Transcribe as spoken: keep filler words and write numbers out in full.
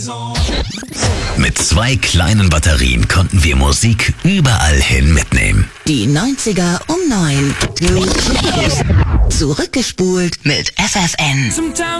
Mit zwei kleinen Batterien konnten wir Musik überall hin mitnehmen. Die neunziger um neun. Zurückgespult mit F F N.